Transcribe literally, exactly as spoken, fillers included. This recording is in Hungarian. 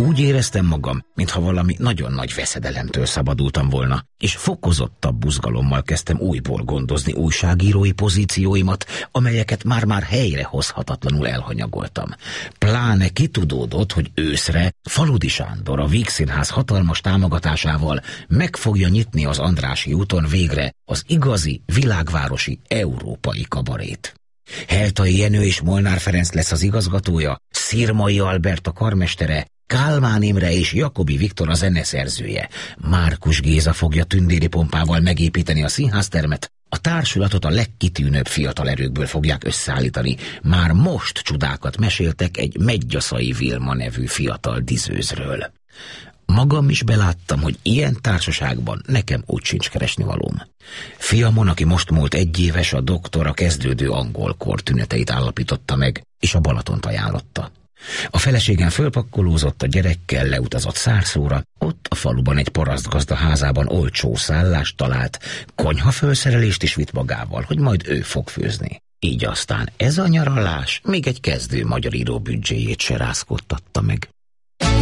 Úgy éreztem magam, mintha valami nagyon nagy veszedelemtől szabadultam volna, és fokozottabb buzgalommal kezdtem újból gondozni újságírói pozícióimat, amelyeket már-már helyrehozhatatlanul elhanyagoltam. Pláne kitudódott, hogy őszre Faludi Sándor a Vígszínház hatalmas támogatásával meg fogja nyitni az Andrássy úton végre az igazi, világvárosi, európai kabarét. Heltai Jenő és Molnár Ferenc lesz az igazgatója, Szirmai Albert a karmestere, Kálmán Imre és Jakobi Viktor a zeneszerzője. Márkus Géza fogja tündéri pompával megépíteni a színháztermet, a társulatot a legkitűnőbb fiatal erőkből fogják összeállítani. Már most csodákat meséltek egy Medgyaszai Vilma nevű fiatal dizőzről. Magam is beláttam, hogy ilyen társaságban nekem úgy sincs keresnivalóm. Fiamon, aki most múlt egy éves, a doktor a kezdődő angolkor tüneteit állapította meg, és a Balatont ajánlotta. A feleségem fölpakkolózott, a gyerekkel leutazott Szárszóra, ott a faluban egy parasztgazda házában olcsó szállást talált, konyhafölszerelést is vitt magával, hogy majd ő fog főzni. Így aztán ez a nyaralás még egy kezdő magyar író büdzséjét se rázkódtatta meg.